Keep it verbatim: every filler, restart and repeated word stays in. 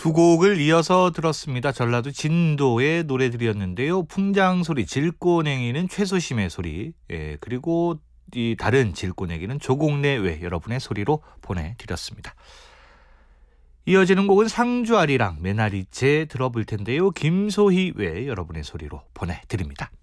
두 곡을 이어서 들었습니다. 전라도 진도의 노래들이었는데요. 풍장소리, 질꼬냉이는 최소심의 소리, 예, 그리고 이 다른 질꼬냉이는 조곡내외 여러분의 소리로 보내드렸습니다. 이어지는 곡은 상주아리랑 메나리째 들어볼 텐데요. 김소희 외 여러분의 소리로 보내드립니다.